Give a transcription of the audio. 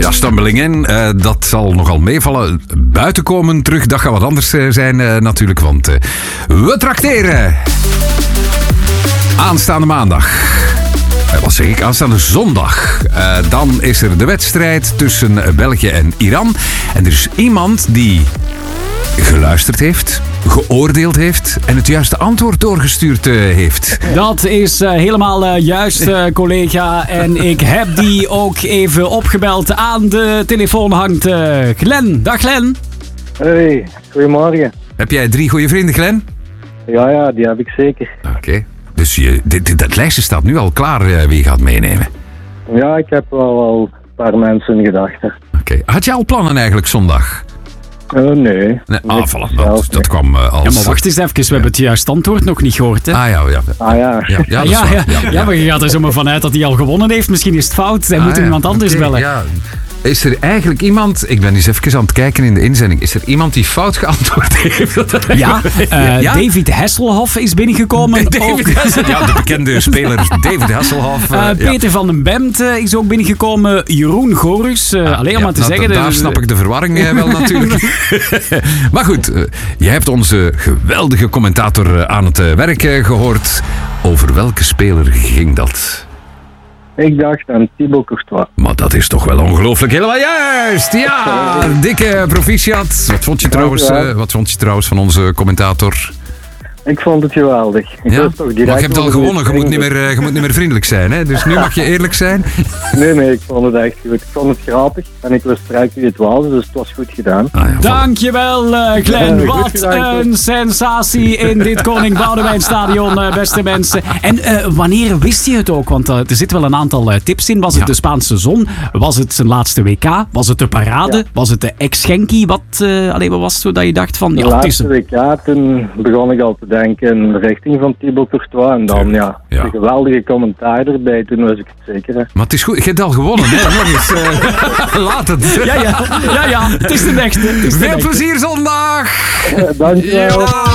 Ja, stumbeling in. Dat zal nogal meevallen. Buitenkomen terug, dat gaat wat anders zijn natuurlijk. Want we trakteren. Aanstaande maandag. Wat zeg ik? Aanstaande zondag. Dan is er de wedstrijd tussen België en Iran. En er is iemand die geluisterd heeft, geoordeeld heeft en het juiste antwoord doorgestuurd heeft. Dat is helemaal juist, collega. En ik heb die ook even opgebeld. Aan de telefoon hangt Glenn. Dag Glenn. Hey, goedemorgen. Heb jij 3 goede vrienden, Glenn? Ja, die heb ik zeker. Oké. Dus dat lijstje staat nu al klaar wie je gaat meenemen. Ja, ik heb wel een paar mensen in gedachten. Oké. Had je al plannen eigenlijk zondag? Nee. Voilà. Dat kwam als... Ja, maar wacht eens even. We hebben het juiste antwoord nog niet gehoord, hè? Ja. Ja. Ja, dat is waar. Ja, maar je gaat er zomaar vanuit dat hij al gewonnen heeft. Misschien is het fout. Hij moet iemand anders bellen. Ja. Is er eigenlijk iemand... Ik ben eens even aan het kijken in de inzending. Is er iemand die fout geantwoord heeft? Ja, David Hasselhoff is binnengekomen. Ja, de bekende speler David Hasselhoff. Peter van den Bemt is ook binnengekomen. Jeroen Gorus. Alleen om maar te zeggen... Daar snap ik de verwarring wel natuurlijk. Maar goed, je hebt onze geweldige commentator aan het werk gehoord. Over welke speler ging dat? Ik dacht aan Thibaut Courtois. Maar dat is toch wel ongelooflijk helemaal juist. Ja, dikke proficiat. Wat vond je trouwens van onze commentator? Ik vond het geweldig. Maar je hebt al gewonnen. Je moet niet meer vriendelijk zijn. Hè? Dus nu mag je eerlijk zijn. Nee, ik vond het echt goed. Ik vond het grappig. En ik wist direct wie het was, dus het was goed gedaan. Dankjewel, Glenn. Wat een sensatie in dit Koning Boudewijn Stadion, beste mensen. En wanneer wist je het ook? Want er zitten wel een aantal tips in. Was het de Spaanse zon? Was het zijn laatste WK? Was het de parade? Ja. Was het de ex-Genki? Wat was het zo dat je dacht van... De laatste WK, toen begon ik al te denken in de richting van Thibaut Courtois. En dan een geweldige commentaar erbij. Toen was ik het zeker. Hè. Maar het is goed. Je hebt al gewonnen. Hè? Nog eens, laat het. Ja. Het is de next. Veel plezier zondag. Dankjewel.